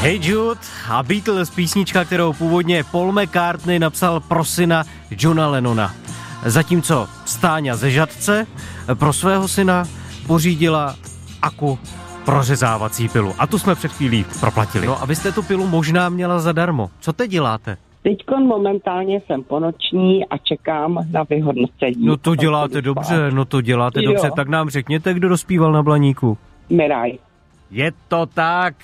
Hey Jude a Beatles, písnička, kterou původně Paul McCartney napsal pro syna Johna Lennona. Zatímco Stáňa ze Žatce pro svého syna pořídila Aku prořezávací pilu. A tu jsme před chvílí proplatili. No a vy jste tu pilu možná měla zadarmo. Co teď děláte? Teďkon momentálně jsem ponoční a čekám na vyhodnocení. No to děláte dobře, dobře. Tak nám řekněte, kdo dospíval na Blaníku. Miraj. Je to tak.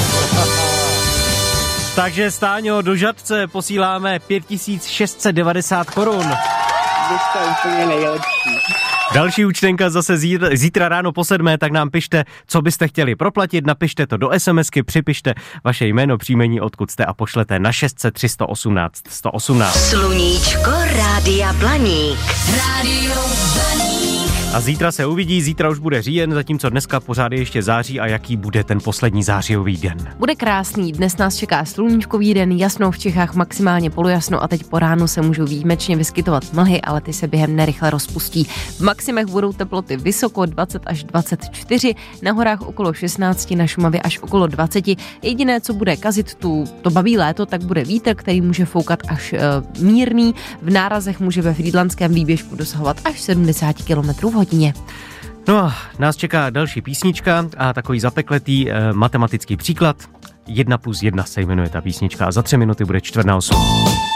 Takže Stáňo, do Žatce posíláme 5690 korun. Vy jste úplně nejlepší. Další účtenka zase zítra ráno po 7, tak nám pište, co byste chtěli proplatit, napište to do SMSky, připište vaše jméno, příjmení, odkud jste a pošlete na 600 318 118. Sluníčko Rádia Blaník. Rádio Blaník. A zítra se uvidí, zítra už bude říjen, zatímco dneska pořád je ještě září a jaký bude ten poslední zářijový den. Bude krásný, dnes nás čeká sluníčkový den, jasno v Čechách, maximálně polojasno a teď po ránu se můžou výjimečně vyskytovat mlhy, ale ty se během dne rychle rozpustí. V maximech budou teploty vysoko 20 až 24, na horách okolo 16, na Šumavě až okolo 20. Jediné, co bude kazit to baví léto, tak bude vítr, který může foukat až mírný. V nárazech může ve frýdlantském výběžku dosahovat až 70 km v hodině. No a nás čeká další písnička a takový zapekletý matematický příklad. 1+1 se jmenuje ta písnička a za 3 minuty bude 7:45.